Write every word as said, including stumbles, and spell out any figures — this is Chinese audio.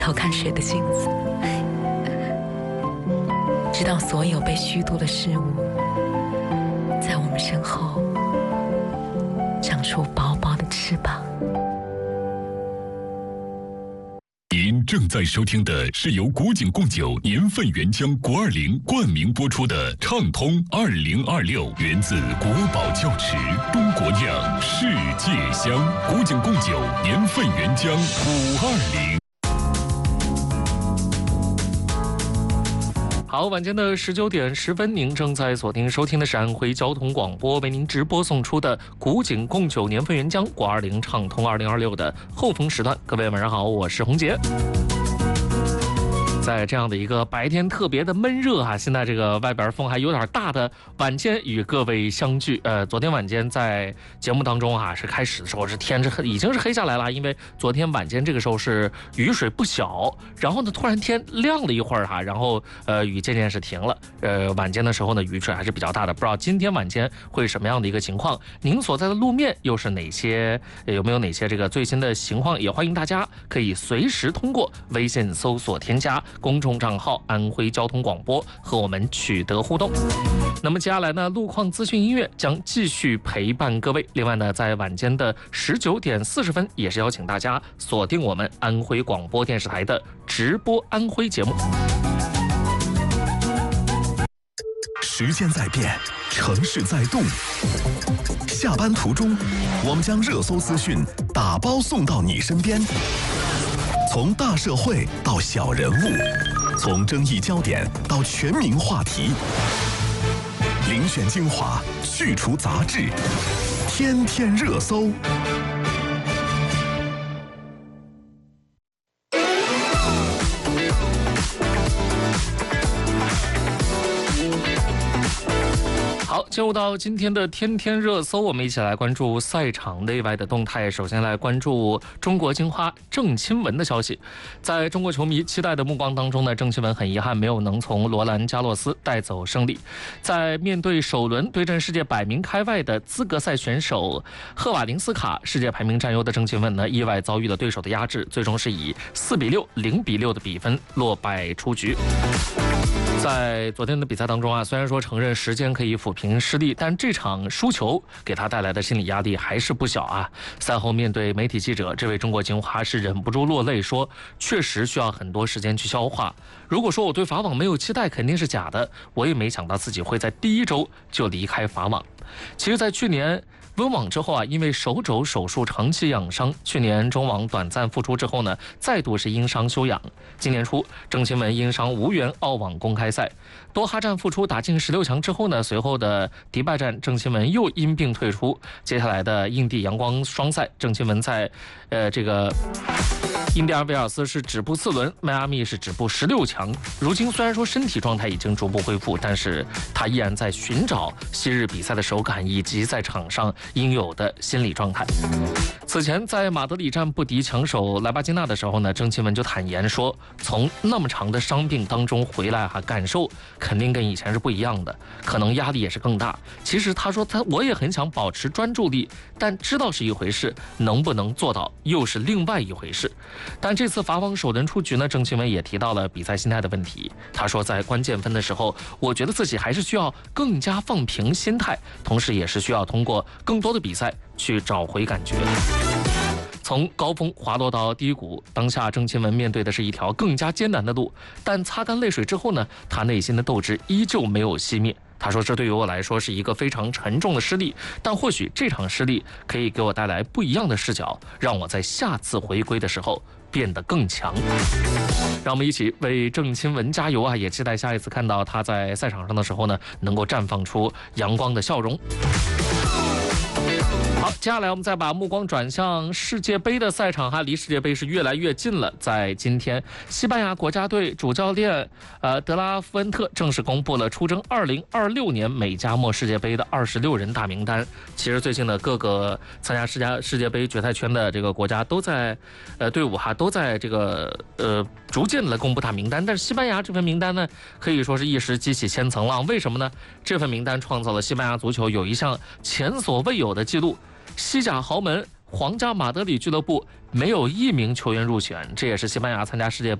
偷看水的镜子，直到所有被虚度的事物在我们身后长出薄薄的翅膀。 您正在收听的是由古井贡酒年份原浆国二零冠名播出的畅通二零二六，源自国宝窖池，中国酿，世界香。古井贡酒年份原浆五二零。 好，晚间的十九点十分，您正在锁定收听的是安徽交通广播为您直播送出的古井贡酒年份原浆国二零畅通二零二六的后风时段。各位晚上好，我是洪杰。在这样的一个白天特别的闷热啊，现在这个外边风还有点大的晚间与各位相聚。呃，昨天晚间在节目当中啊，是开始的时候是天是黑，已经是黑下来了，因为昨天晚间这个时候是雨水不小，然后呢突然天亮了一会儿哈、啊，然后呃雨渐渐是停了。呃，晚间的时候呢雨水还是比较大的，不知道今天晚间会什么样的一个情况？您所在的路面又是哪些？有没有哪些这个最新的情况？也欢迎大家可以随时通过微信搜索添加公众账号安徽交通广播和我们取得互动。那么接下来呢，路况资讯音乐将继续陪伴各位。另外呢，在晚间的十九点四十分，也是邀请大家锁定我们安徽广播电视台的直播安徽节目。 时间在变，城市在动。下班途中，我们将热搜资讯打包送到你身边。从大社会到小人物，从争议焦点到全民话题，遴选精华，去除杂质，天天热搜。 好，进入到今天的天天热搜，我们一起来关注赛场内外的动态。首先来关注中国金花郑钦文的消息。在中国球迷期待的目光当中呢，郑钦文很遗憾没有能从罗兰加洛斯带走胜利。在面对首轮对阵世界百名开外的资格赛选手赫瓦林斯卡，世界排名占优的郑钦文呢，意外遭遇了对手的压制，最终是以四比六、零比六的比分落败出局。在昨天的比赛当中啊，虽然说承认时间可以抚平失利，但这场输球给他带来的心理压力还是不小啊。赛后面对媒体记者，这位中国金花是忍不住落泪，说确实需要很多时间去消化。如果说我对法网没有期待，肯定是假的，我也没想到自己会在第一周就离开法网。其实在去年温网之后啊，因为手肘手术长期养伤，去年中网短暂复出之后呢，再度是因伤休养。今年初，郑钦文因伤无缘澳网公开赛，多哈站复出打进十六强之后呢，随后的迪拜站，郑钦文又因病退出。接下来的印地阳光双赛，郑钦文在呃这个印第安维尔斯是止步四轮，迈阿密是止步十六强。如今虽然说身体状态已经逐步恢复，但是他依然在寻找昔日比赛的手感以及在场上应有的心理状态。此前在马德里站不敌强手莱巴金纳的时候呢，郑钦文就坦言说，从那么长的伤病当中回来哈、啊，感受肯定跟以前是不一样的，可能压力也是更大。其实他说他我也很想保持专注力，但知道是一回事，能不能做到又是另外一回事。但这次法网首轮出局呢，郑钦文也提到了比赛心态的问题。他说在关键分的时候，我觉得自己还是需要更加放平心态，同时也是需要通过更多的比赛去找回感觉。从高峰滑落到低谷，当下郑钦文面对的是一条更加艰难的路，但擦干泪水之后呢，他内心的斗志依旧没有熄灭。他说这对于我来说是一个非常沉重的失利，但或许这场失利可以给我带来不一样的视角，让我在下次回归的时候变得更强。让我们一起为郑钦文加油啊！也期待下一次看到他在赛场上的时候呢，能够绽放出阳光的笑容。好，接下来我们再把目光转向世界杯的赛场哈，离世界杯是越来越近了。在今天，西班牙国家队主教练呃德拉夫恩特正式公布了出征二零二六年美加墨世界杯的二十六人大名单。其实最近呢，各个参加世界世界杯决赛圈的这个国家都在呃队伍哈都在这个呃逐渐的公布大名单，但是西班牙这份名单呢，可以说是一时激起千层浪。为什么呢？这份名单创造了西班牙足球有一项前所未有的记录。西甲豪门皇家马德里俱乐部没有一名球员入选，这也是西班牙参加世界